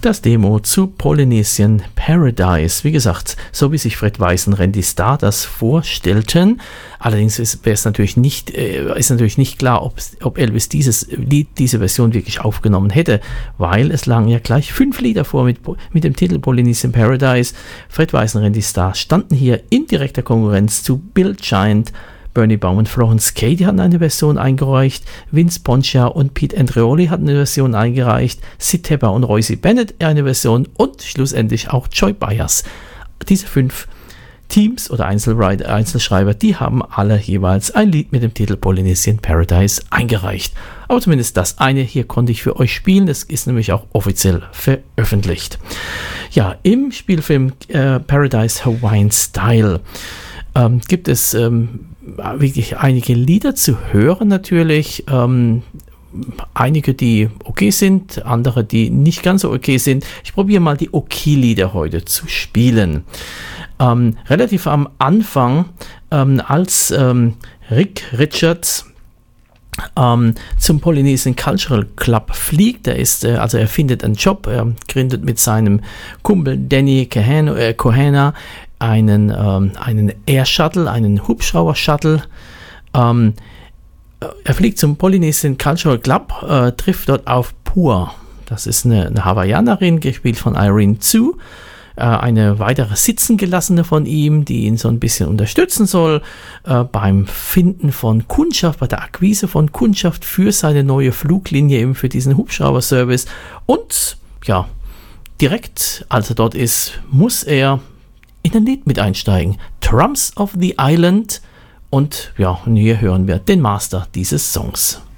Das Demo zu Polynesian Paradise. Wie gesagt, so wie sich Fred Weiss und Randy Starr das vorstellten. Allerdings ist natürlich nicht klar, ob Elvis diese Version wirklich aufgenommen hätte, weil es lagen ja gleich 5 Lieder vor mit dem Titel Polynesian Paradise. Fred Weiss und Randy Starr standen hier in direkter Konkurrenz zu Bill Giant, Bernie Baum und Florence Kay, die hatten eine Version eingereicht, Vince Poncia und Pete Andreoli hatten eine Version eingereicht, Sid Tepper und Royce Bennett eine Version und schlussendlich auch Joy Byers. Diese 5 Teams oder Einzelschreiber, die haben alle jeweils ein Lied mit dem Titel Polynesian Paradise eingereicht. Aber zumindest das eine hier konnte ich für euch spielen, das ist nämlich auch offiziell veröffentlicht. Ja, im Spielfilm Paradise Hawaiian Style gibt es wirklich einige Lieder zu hören natürlich, einige, die okay sind, andere, die nicht ganz so okay sind. Ich probiere mal die Okay-Lieder heute zu spielen. Relativ am Anfang, als Rick Richards zum Polynesian Cultural Club fliegt, er findet einen Job, er gründet mit seinem Kumpel Danny Kohana einen Air Shuttle, einen Hubschrauber-Shuttle. Er fliegt zum Polynesian Cultural Club, trifft dort auf Pua. Das ist eine Hawaiianerin, gespielt von Irene Tsu. Eine weitere Sitzengelassene von ihm, die ihn so ein bisschen unterstützen soll beim Finden von Kundschaft, bei der Akquise von Kundschaft für seine neue Fluglinie, eben für diesen Hubschrauber-Service. Und ja, direkt, als er dort ist, muss er in ein Lied mit einsteigen. Drums of the Island. Und ja, hier hören wir den Master dieses Songs.